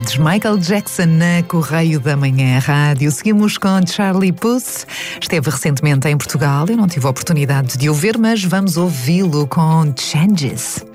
De Michael Jackson na Correio da Manhã Rádio. Seguimos com Charlie Puth. Esteve recentemente em Portugal. Eu não tive a oportunidade de o ver, mas vamos ouvi-lo com Changes.